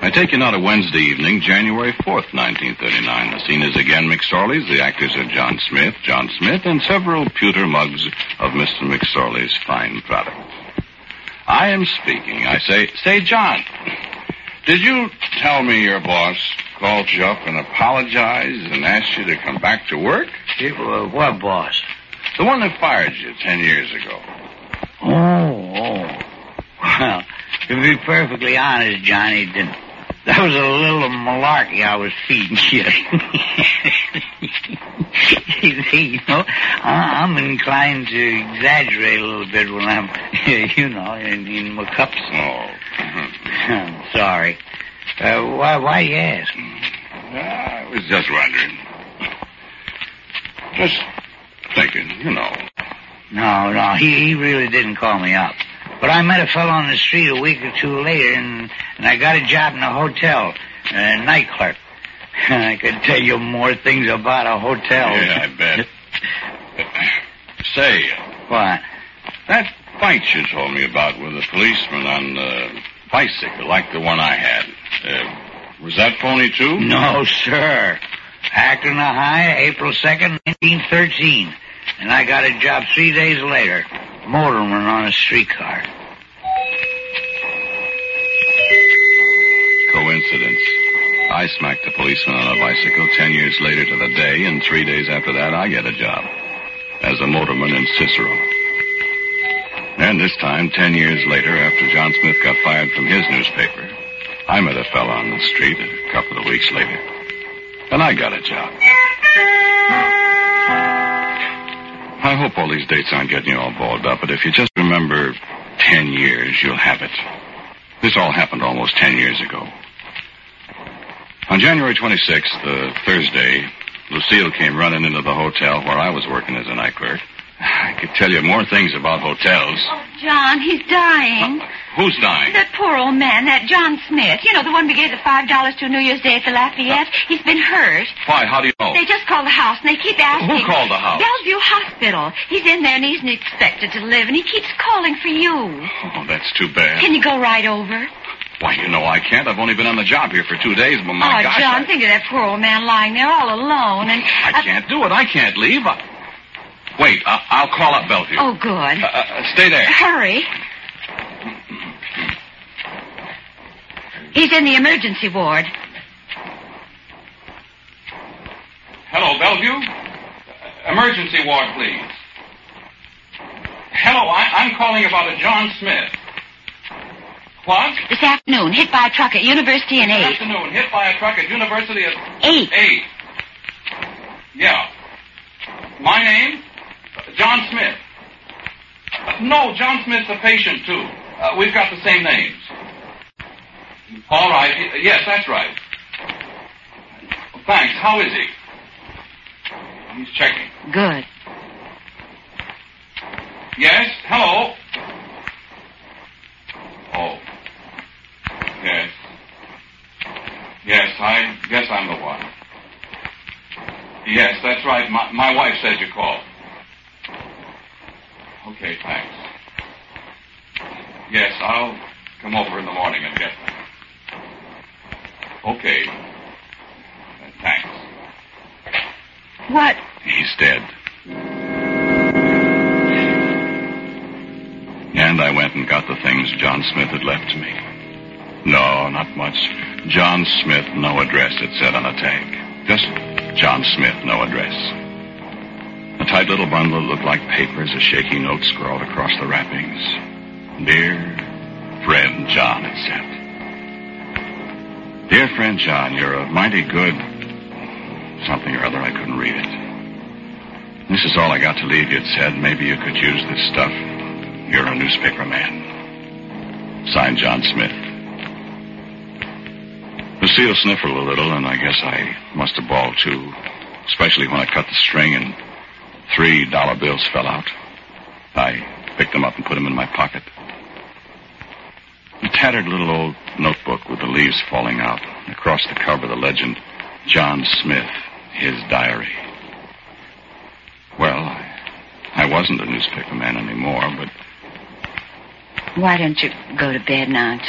I take you now to Wednesday evening, January 4th, 1939. The scene is again McSorley's. The actors are John Smith, and several pewter mugs of Mr. McSorley's fine product. I am speaking. I say, John, did you tell me your boss called you up and apologized and asked you to come back to work? What boss? The one that fired you 10 years ago. Oh. Well, to be perfectly honest, Johnny, that was a little malarkey I was feeding you. You know, I'm inclined to exaggerate a little bit when I'm, in my cups. Oh. I'm sorry. Why do you ask? I was just wondering. Just thinking, No, he really didn't call me up. But I met a fellow on the street a week or two later, and I got a job in a hotel, night clerk. I could tell you more things about a hotel. Yeah, I bet. Say. What? That fight you told me about with a policeman on the bicycle, like the one I had. Was that phony, too? No, sir. Akron, Ohio, April 2nd, 1913. And I got a job 3 days later. Motorman on a streetcar. Coincidence. I smacked a policeman on a bicycle 10 years later to the day, and 3 days after that, I get a job as a motorman in Cicero. And this time, 10 years later, after John Smith got fired from his newspaper, I met a fella on the street a couple of weeks later, and I got a job. I hope all these dates aren't getting you all balled up, but if you just remember 10 years, you'll have it. This all happened almost 10 years ago. On January 26th, Thursday, Lucille came running into the hotel where I was working as a night clerk. I could tell you more things about hotels. Oh, John, he's dying. Who's dying? That poor old man, that John Smith. You know, the one we gave the $5 to New Year's Day at the Lafayette. He's been hurt. Why? How do you know? They just called the house, and they keep asking. Who called the house? Bellevue Hospital. He's in there, and he's expected to live, and he keeps calling for you. Oh, that's too bad. Can you go right over? Why, I can't. I've only been on the job here for 2 days, but my gosh... John, think of that poor old man lying there all alone, and... I can't do it. I can't leave. Wait, I'll call up Bellevue. Oh, good. Stay there. Hurry. He's in the emergency ward. Hello, Bellevue? Emergency ward, please. Hello, I'm calling about a John Smith. What? This afternoon, hit by a truck at University and 8. This afternoon, hit by a truck at University at... 8. 8. Yeah. My name? John Smith. No, John Smith's a patient, too. We've got the same names. All right. Yes, that's right. Thanks. How is he? He's checking. Good. Yes? Hello? Oh. Yes. Yes, I guess I'm the one. Yes, that's right. My wife said you called. Okay, thanks. Yes, I'll come over in the morning and get them. Okay. Thanks. What? He's dead. And I went and got the things John Smith had left to me. No, not much. John Smith, no address, it said on a tag. Just John Smith, no address. A tight little bundle that looked like papers, a shaky note scrawled across the wrappings. Dear friend John, it said. Dear friend John, you're a mighty good... something or other, I couldn't read it. This is all I got to leave you, it said. Maybe you could use this stuff. You're a newspaper man. Signed, John Smith. Lucille sniffled a little, and I guess I must have bawled, too. Especially when I cut the string and $3 bills fell out. I picked them up and put them in my pocket. A tattered little old notebook with the leaves falling out. Across the cover, the legend, John Smith, his diary. Well, I wasn't a newspaper man anymore, but... Why don't you go to bed now,